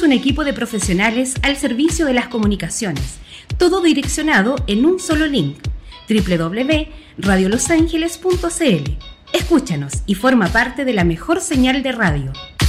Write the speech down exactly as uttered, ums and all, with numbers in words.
un equipo de profesionales al servicio de las comunicaciones, todo direccionado en un solo link, doble u doble u doble u punto radio los ángeles punto c l. Escúchanos y forma parte de la mejor señal de radio.